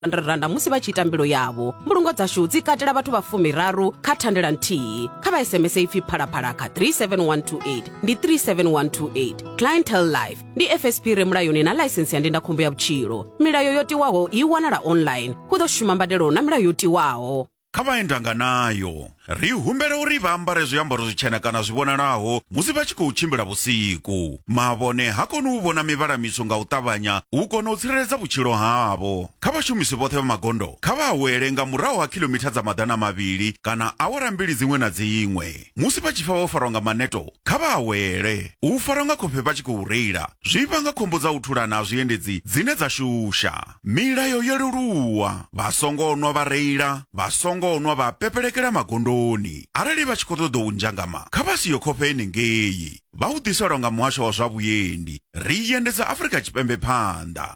randa musi vha tshi ita mbilo yavho. Mbulungo dzashu dzi katela vhathu vha 13 kha thandela nthihi. Kha vha SMS ipfi phalaphala kha 37128 ndi 37128. Clientele Life ndi FSP re mulayoni na license ya ndindakhombo ya vhutshilo. Milayo yo tiwaho i wanala online. Hu ḓo shuma mbadelo na milayo yo tiwaho. Kha vhaendanga nayo ri humbela uri vha ambare zwiambaro zwitshena kana zwivhonalaho musi vha tshi khou tshimbila vhusiku. Mavhone ha kona u vhona mivhala miswa nga u ṱavhanya u kona u tsireledza vhutshilo havho. Kha vhashumisi vhoṱhe vha magondo kha vha awele nga murahu ha kilomitha dza maḓana mavhili kana awara mbili dziṅwe na dziṅwe. Musi vha tshi pfa vho farwa nga maneto kha vha awele. U farwa nga khofhe vha tshi khou reila zwi vhanga khombo dza u thulana ha zwiendedzi dzine dza shusha. Milayo yo leluwa, vha songo nwa vha reila, vha songo nwa vha pepelekela magondoni. Arali vha tshi khou ṱoḓa u njangama kha vha siyo khofhe henengei. Vha u ḓiselwa nga muhasho wa zwa vhuendi. Ri endedza Afrika Tshipembe phanḓa.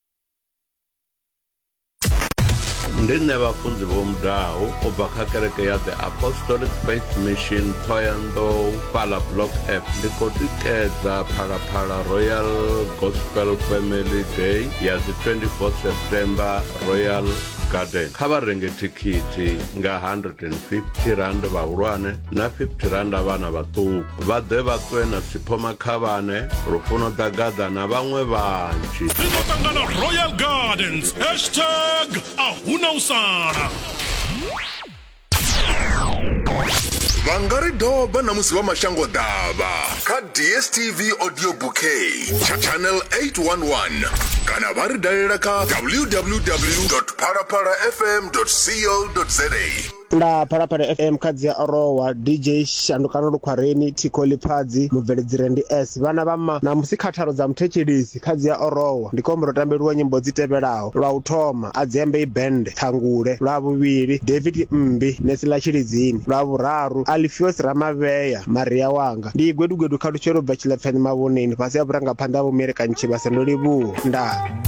Ndi nṋe vhafunzi vho mudaho u bva kha kereke ya The Apostolic Faith Mission Thohoyandou fhaḽa Block F. Ndi khou tikedza Phalaphala Royal Gospel Family Day ya dzi 24 September Royal Garden. Kha vha renge thikhithi nga 150 rand vhahulwane na 50 rand vhana vhaṱuku. Vha ḓe vha ṱwe na siphoma kha vhane Lufuno Ḓagaḓa na vhaṅwe vhanzhi. Rinotangana Royal Gardens #ahuna usana. Vangari doba na musi wa mashango dava kha DSTV audio bouquet channel 811 kana vari dalela kha www.parapara.fm.co.za. nda Phalaphala FM khadzi ya Orowa DJ Shandukano Lukhwareni Thiko Lipfadzi mubveledzire ndi S vhana vha na musi khatharo dza muthetshedisi khadzi ya Orowa ndi kombo ro tambeliwa nyimbo dzi tevhelaho. Lwa u thoma Adzembe ibende Thangule, lwa vhuvhili David Mbi Nesila Tshilidzini, lwa vhuraru Alfios Ramaveya Maria Wanga ndi gwedugwedu kha lutshelo bva Tshilapfani Mavhoneni fhasi ya vhurangaphanḓa ha vho American Chibasendo Livhuwa nda